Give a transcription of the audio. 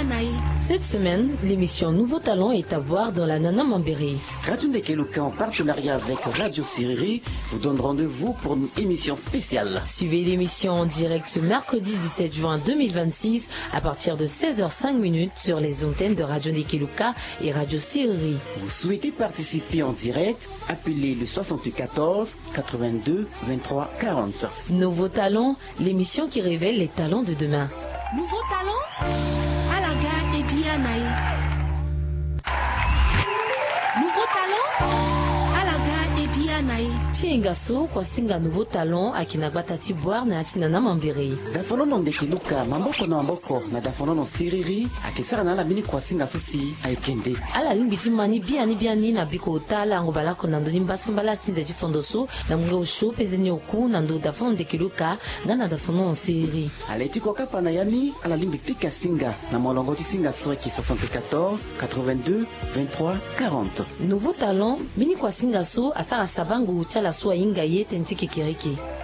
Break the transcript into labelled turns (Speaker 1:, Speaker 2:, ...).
Speaker 1: Cette semaine, l'émission Nouveau Talent est à voir dans la Nana Mambéré.
Speaker 2: Radio Ndekeluka, en partenariat avec Radio Siriri, vous donne rendez-vous pour une émission spéciale.
Speaker 1: Suivez l'émission en direct ce mercredi 17 juin 2026 à partir de 16h05 sur les antennes de Radio Ndekeluka et Radio Siriri.
Speaker 2: Vous souhaitez participer en direct? Appelez le 74 82 23 40.
Speaker 1: Nouveau Talent, l'émission qui révèle les talents de demain.
Speaker 3: Nouveau Talent Alaga et Bianaï. Nouveau Talent Alaga et Bianaï.
Speaker 1: Tiengaso kwa singa Nouveau Talent akinagba tiboire na atinana Mambéré.
Speaker 2: Dafonono Ndekeluka mamboko na mamboko na dafonono Siriri akisara na la mini kwa singa sosi aikende.
Speaker 1: Ala limbiti mani biani na biko tala ngobala konando nimbasambala tinze chifondoso na munga usho pezeni oku nando dafono Ndekeluka na dafono Siriri.
Speaker 2: Ala itiko kapa na yani ala limbiti kasinga na molongo singa soki 74 82 23 40.
Speaker 1: Nouveau Talent mini kwa singa so asara sabangu utala so inga yete ntiki kiriki.